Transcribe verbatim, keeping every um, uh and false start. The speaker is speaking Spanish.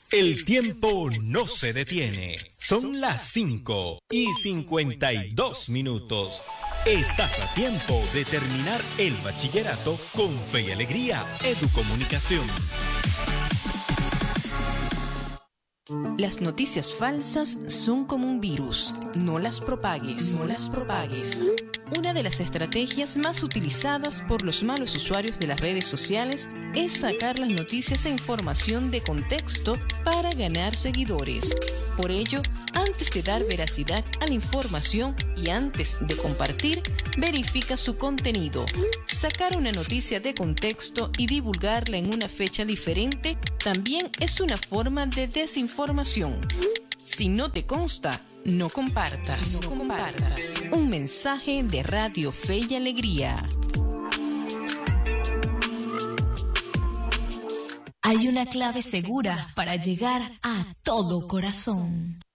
El tiempo no se detiene. Son las cinco y cincuenta y dos minutos. Estás a tiempo de terminar el bachillerato con Fe y Alegría Educomunicación. Las noticias falsas son como un virus. No las propagues, no las propagues. Una de las estrategias más utilizadas por los malos usuarios de las redes sociales es sacar las noticias e información de contexto para ganar seguidores. Por ello, antes de dar veracidad a la información y antes de compartir, verifica su contenido. Sacar una noticia de contexto y divulgarla en una fecha diferente también es una forma de desinformación. Si no te consta, no compartas. No compartas. Un mensaje de Radio Fe y Alegría. Hay una clave segura para llegar a todo corazón.